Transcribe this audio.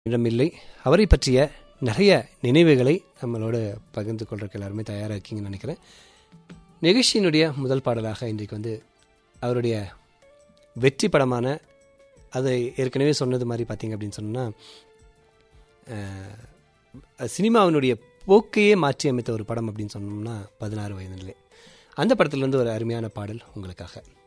இடமில்லை. அவரை பற்றிய நிறைய நினைவுகளை நம்மளோட பகிர்ந்து கொள்றதுக்கு எல்லாருமே தயாராக இருக்கீங்கன்னு நினைக்கிறேன். நிகழ்ச்சியினுடைய முதல் பாடலாக இன்றைக்கு அவருடைய வெற்றி படமான, அதை ஏற்கனவே சொன்னது மாதிரி பார்த்தீங்க அப்படின்னு சொன்னால், சினிமாவினுடைய போக்கையே மாற்றி அமைத்த ஒரு படம் அப்படின்னு சொன்னோம்னா 16 வயதிலே, அந்த படத்துலேருந்து ஒரு அருமையான பாடல் உங்களுக்காக.